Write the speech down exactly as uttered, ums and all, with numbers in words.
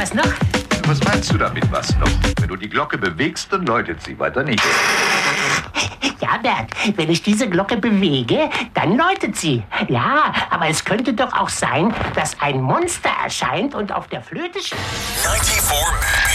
Was noch? Was meinst du damit, was noch? Wenn du die Glocke bewegst, dann läutet sie, weiter nicht. Ja, Bert, wenn ich diese Glocke bewege, dann läutet sie. Ja, aber es könnte doch auch sein, dass ein Monster erscheint und auf der Flöte spielt. ninety-four